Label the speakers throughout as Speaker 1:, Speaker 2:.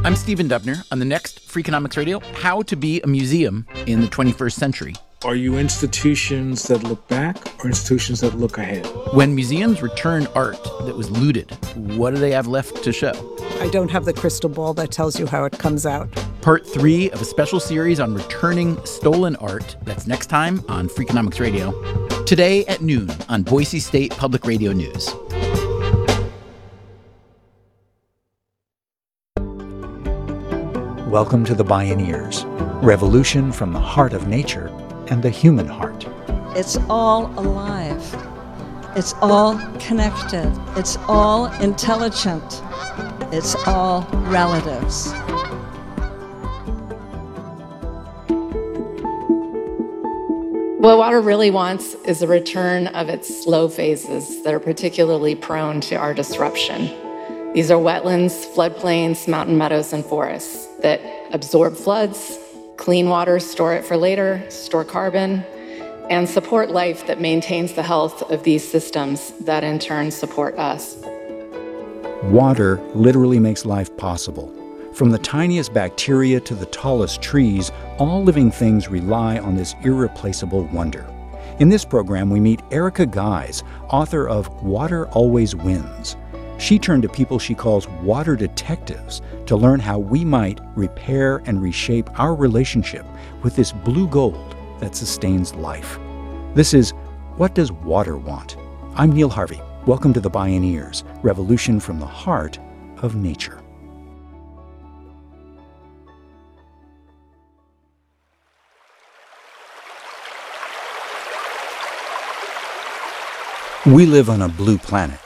Speaker 1: I'm Stephen Dubner. On the next Freakonomics Radio, how to be a museum in the 21st century.
Speaker 2: Are you institutions that look back or institutions that look ahead?
Speaker 1: When museums return art that was looted, what do they have left to show?
Speaker 3: I don't have the crystal ball that tells you how it comes out.
Speaker 1: Part 3 of a special series on returning stolen art. That's next time on Freakonomics Radio. Today at noon on Boise State Public Radio News.
Speaker 4: Welcome to the Bioneers, revolution from the heart of nature and the human heart.
Speaker 5: It's all alive. It's all connected. It's all intelligent. It's all relatives.
Speaker 6: What water really wants is a return of its slow phases that are particularly prone to our disruption. These are wetlands, floodplains, mountain meadows, and forests that absorb floods, clean water, store it for later, store carbon, and support life that maintains the health of these systems that in turn support us.
Speaker 4: Water literally makes life possible. From the tiniest bacteria to the tallest trees, all living things rely on this irreplaceable wonder. In this program, we meet Erica Guise, author of Water Always Wins. She turned to people she calls water detectives to learn how we might repair and reshape our relationship with this blue gold that sustains life. This is What Does Water Want? I'm Neil Harvey. Welcome to the Bioneers, revolution from the heart of nature. We live on a blue planet.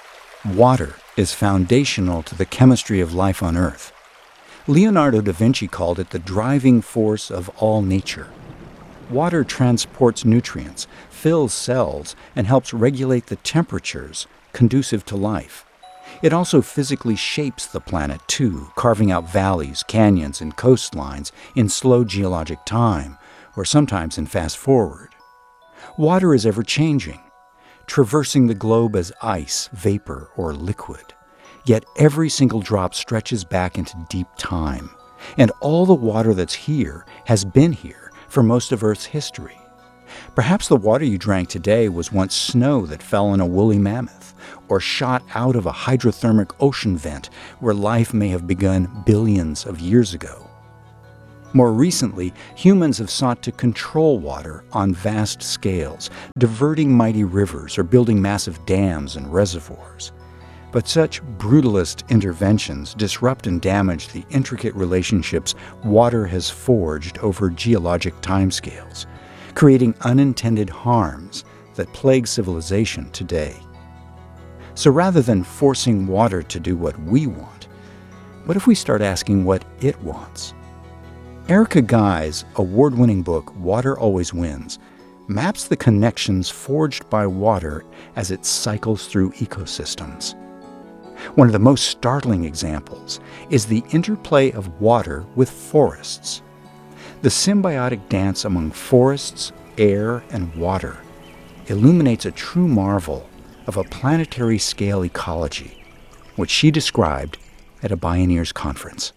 Speaker 4: Water is foundational to the chemistry of life on Earth. Leonardo da Vinci called it the driving force of all nature. Water transports nutrients, fills cells, and helps regulate the temperatures conducive to life. It also physically shapes the planet too, carving out valleys, canyons, and coastlines in slow geologic time, or sometimes in fast forward. Water is ever-changing, traversing the globe as ice, vapor, or liquid. Yet every single drop stretches back into deep time, and all the water that's here has been here for most of Earth's history. Perhaps the water you drank today was once snow that fell on a woolly mammoth, or shot out of a hydrothermic ocean vent where life may have begun billions of years ago. More recently, humans have sought to control water on vast scales, diverting mighty rivers or building massive dams and reservoirs. But such brutalist interventions disrupt and damage the intricate relationships water has forged over geologic timescales, creating unintended harms that plague civilization today. So rather than forcing water to do what we want, what if we start asking what it wants? Erica Guise' award-winning book, Water Always Wins, maps the connections forged by water as it cycles through ecosystems. One of the most startling examples is the interplay of water with forests. The symbiotic dance among forests, air, and water illuminates a true marvel of a planetary-scale ecology, which she described at a Bioneers conference.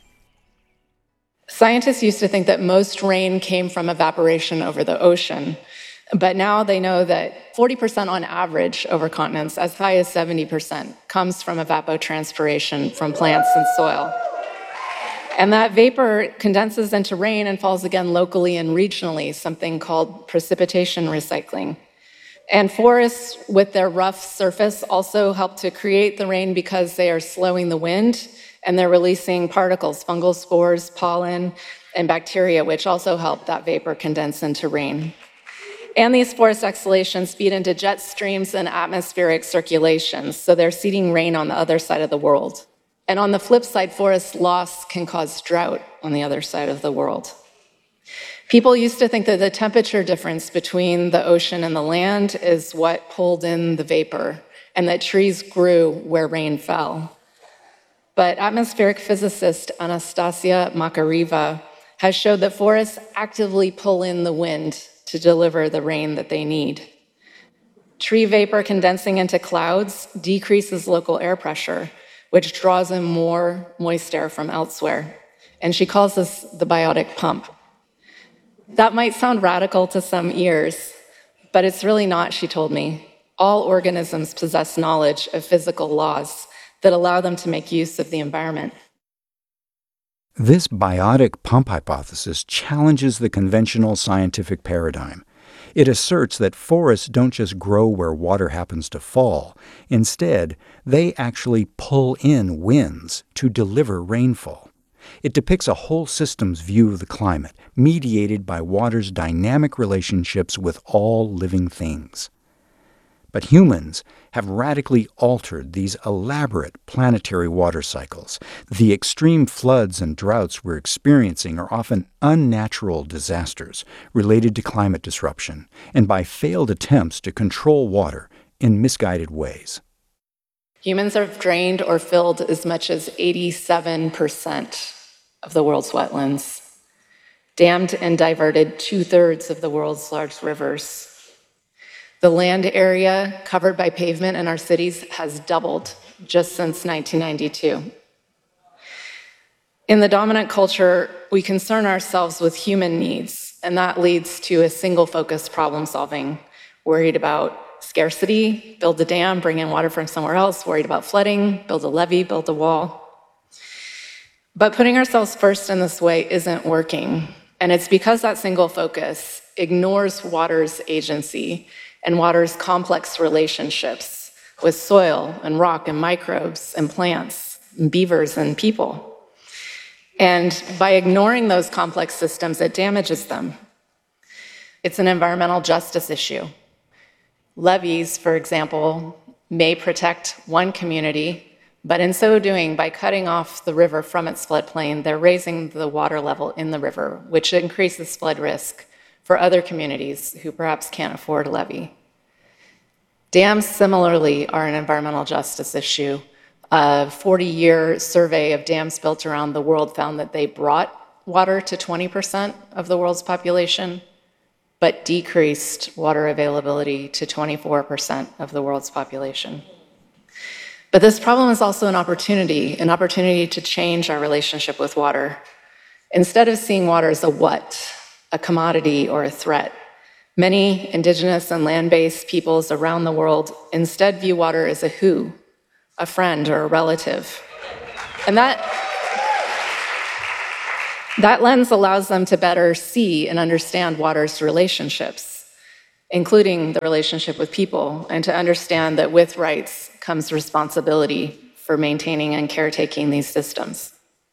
Speaker 6: Scientists used to think that most rain came from evaporation over the ocean, but now they know that 40% on average over continents, as high as 70%, comes from evapotranspiration from plants and soil. And that vapor condenses into rain and falls again locally and regionally, something called precipitation recycling. And forests, with their rough surface, also help to create the rain because they are slowing the wind, and they're releasing particles, fungal spores, pollen, and bacteria, which also help that vapor condense into rain. And these forest exhalations feed into jet streams and atmospheric circulations, so they're seeding rain on the other side of the world. And on the flip side, forest loss can cause drought on the other side of the world. People used to think that the temperature difference between the ocean and the land is what pulled in the vapor, and that trees grew where rain fell. But atmospheric physicist Anastasia Makariva has showed that forests actively pull in the wind to deliver the rain that they need. Tree vapor condensing into clouds decreases local air pressure, which draws in more moist air from elsewhere. And she calls this the biotic pump. That might sound radical to some ears, but it's really not, she told me. All organisms possess knowledge of physical laws that allow them to make use of the environment.
Speaker 4: This biotic pump hypothesis challenges the conventional scientific paradigm. It asserts that forests don't just grow where water happens to fall. Instead, they actually pull in winds to deliver rainfall. It depicts a whole system's view of the climate, mediated by water's dynamic relationships with all living things. But humans have radically altered these elaborate planetary water cycles. The extreme floods and droughts we're experiencing are often unnatural disasters related to climate disruption and by failed attempts to control water in misguided ways.
Speaker 6: Humans have drained or filled as much as 87% of the world's wetlands, dammed and diverted 2/3 of the world's large rivers. The land area covered by pavement in our cities has doubled just since 1992. In the dominant culture, we concern ourselves with human needs, and that leads to a single-focused problem-solving, worried about scarcity, build a dam, bring in water from somewhere else, worried about flooding, build a levee, build a wall. But putting ourselves first in this way isn't working, and it's because that single focus ignores water's agency and water's complex relationships with soil and rock and microbes and plants and beavers and people. And by ignoring those complex systems, it damages them. It's an environmental justice issue. Levees, for example, may protect one community, but in so doing, by cutting off the river from its floodplain, they're raising the water level in the river, which increases flood risk for other communities who perhaps can't afford a levee. Dams, similarly, are an environmental justice issue. A 40-year survey of dams built around the world found that they brought water to 20% of the world's population, but decreased water availability to 24% of the world's population. But this problem is also an opportunity to change our relationship with water. Instead of seeing water as a what, a commodity or a threat, many indigenous and land-based peoples around the world instead view water as a who, a friend or a relative. And that lens allows them to better see and understand water's relationships, including the relationship with people, and to understand that with rights comes responsibility for maintaining and caretaking these systems.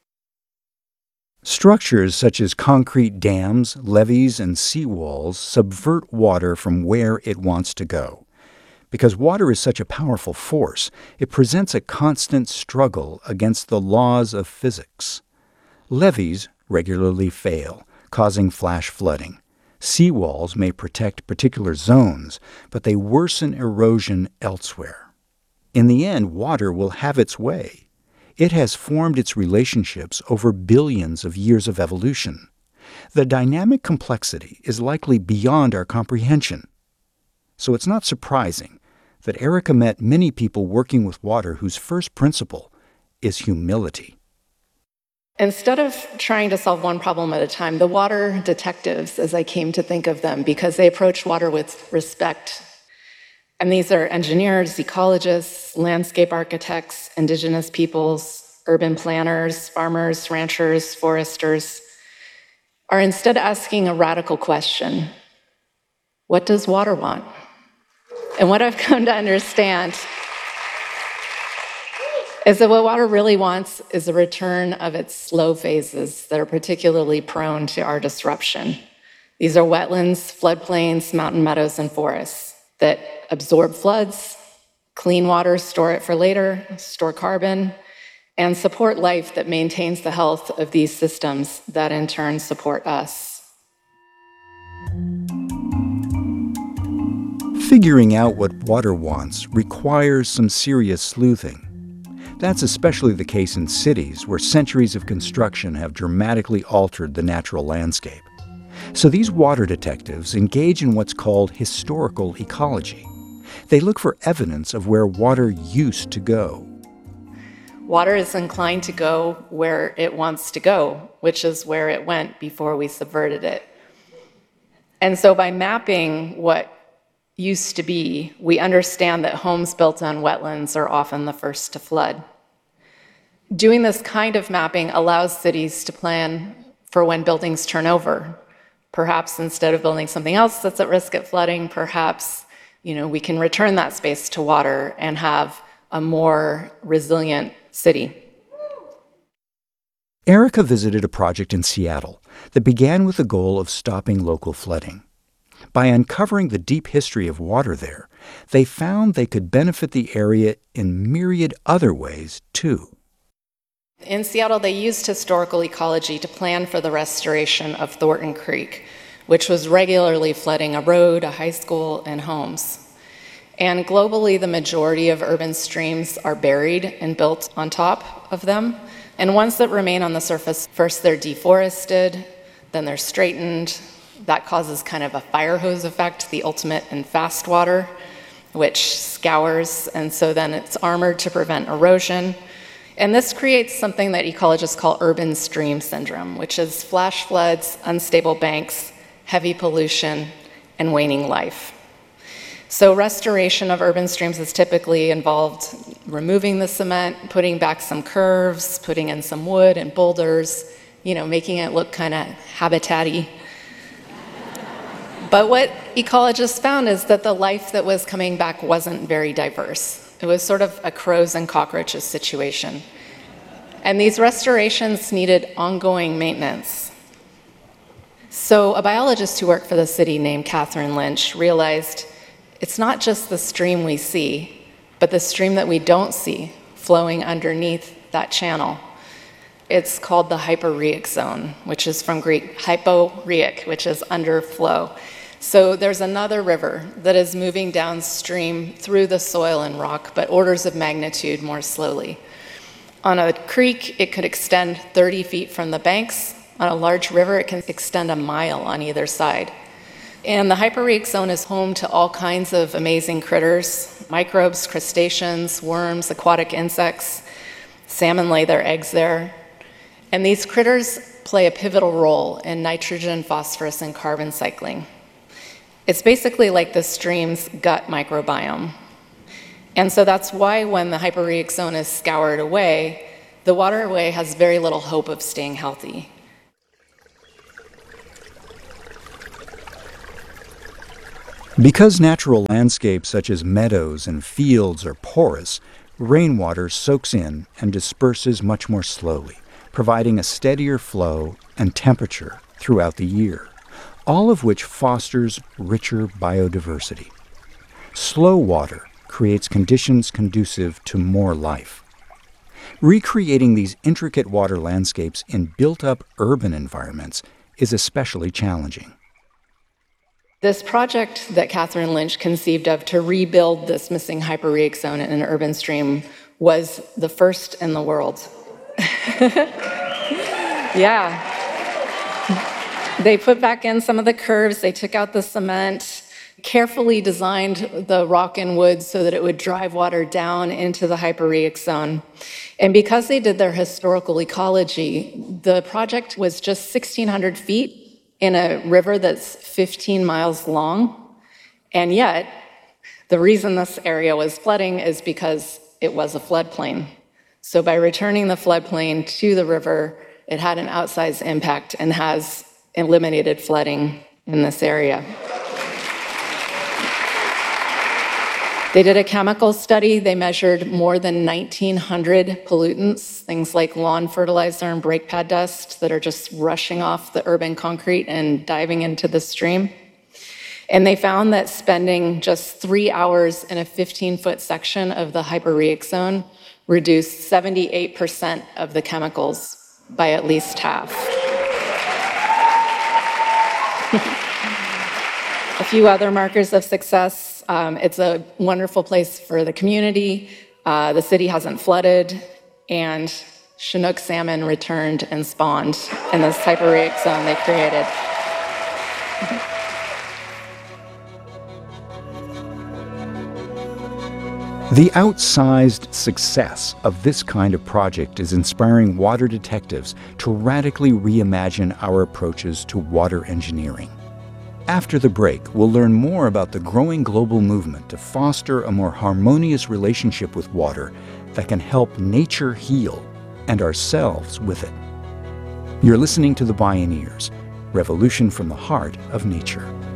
Speaker 4: Structures such as concrete dams, levees, and seawalls subvert water from where it wants to go. Because water is such a powerful force, it presents a constant struggle against the laws of physics. Levees regularly fail, causing flash flooding. Seawalls may protect particular zones, but they worsen erosion elsewhere. In the end, water will have its way. It has formed its relationships over billions of years of evolution. The dynamic complexity is likely beyond our comprehension. So it's not surprising that Erica met many people working with water whose first principle is humility.
Speaker 6: Instead of trying to solve one problem at a time, the water detectives, as I came to think of them, because they approach water with respect. And these are engineers, ecologists, landscape architects, indigenous peoples, urban planners, farmers, ranchers, foresters, are instead asking a radical question: what does water want? And what I've come to understand is that what water really wants is a return of its slow phases that are particularly prone to our disruption. These are wetlands, floodplains, mountain meadows, and forests that absorb floods, clean water, store it for later, store carbon, and support life that maintains the health of these systems that in turn support us.
Speaker 4: Figuring out what water wants requires some serious sleuthing. That's especially the case in cities where centuries of construction have dramatically altered the natural landscape. So these water detectives engage in what's called historical ecology. They look for evidence of where water used to go.
Speaker 6: Water is inclined to go where it wants to go, which is where it went before we subverted it. And so by mapping what used to be, we understand that homes built on wetlands are often the first to flood. Doing this kind of mapping allows cities to plan for when buildings turn over. Perhaps instead of building something else that's at risk of flooding, perhaps we can return that space to water and have a more resilient city.
Speaker 4: Erica visited a project in Seattle that began with the goal of stopping local flooding. By uncovering the deep history of water there, they found they could benefit the area in myriad other ways, too.
Speaker 6: In Seattle, they used historical ecology to plan for the restoration of Thornton Creek, which was regularly flooding a road, a high school, and homes. And globally, the majority of urban streams are buried and built on top of them. And ones that remain on the surface, first they're deforested, then they're straightened. That causes kind of a fire hose effect, the ultimate in fast water, which scours, and so then it's armored to prevent erosion. And this creates something that ecologists call urban stream syndrome, which is flash floods, unstable banks, heavy pollution, and waning life. So restoration of urban streams is typically involved removing the cement, putting back some curves, putting in some wood and boulders, making it look kind of habitat-y. But what ecologists found is that the life that was coming back wasn't very diverse. It was sort of a crows and cockroaches situation. And these restorations needed ongoing maintenance. So a biologist who worked for the city named Catherine Lynch realized it's not just the stream we see, but the stream that we don't see flowing underneath that channel. It's called the hyporheic zone, which is from Greek hyporheic, which is underflow. So there's another river that is moving downstream through the soil and rock, but orders of magnitude more slowly. On a creek, it could extend 30 feet from the banks. On a large river, it can extend a mile on either side. And the hyporheic zone is home to all kinds of amazing critters, microbes, crustaceans, worms, aquatic insects. Salmon lay their eggs there. And these critters play a pivotal role in nitrogen, phosphorus, and carbon cycling. It's basically like the stream's gut microbiome. And so that's why when the hyporheic zone is scoured away, the waterway has very little hope of staying healthy.
Speaker 4: Because natural landscapes such as meadows and fields are porous, rainwater soaks in and disperses much more slowly, providing a steadier flow and temperature throughout the year, all of which fosters richer biodiversity. Slow water creates conditions conducive to more life. Recreating these intricate water landscapes in built-up urban environments is especially challenging.
Speaker 6: This project that Catherine Lynch conceived of to rebuild this missing hyporheic zone in an urban stream was the first in the world. Yeah. They put back in some of the curves, they took out the cement, carefully designed the rock and wood so that it would drive water down into the hyporheic zone. And because they did their historical ecology, the project was just 1,600 feet in a river that's 15 miles long. And yet, the reason this area was flooding is because it was a floodplain. So by returning the floodplain to the river, it had an outsized impact and has eliminated flooding in this area. They did a chemical study. They measured more than 1,900 pollutants, things like lawn fertilizer and brake pad dust that are just rushing off the urban concrete and diving into the stream. And they found that spending just 3 hours in a 15-foot section of the hyporheic zone reduced 78% of the chemicals by at least half. A few other markers of success. It's a wonderful place for the community. The city hasn't flooded, and Chinook salmon returned and spawned in this hyporheic zone they created.
Speaker 4: The outsized success of this kind of project is inspiring water detectives to radically reimagine our approaches to water engineering. After the break, we'll learn more about the growing global movement to foster a more harmonious relationship with water that can help nature heal and ourselves with it. You're listening to The Bioneers, Revolution from the Heart of Nature.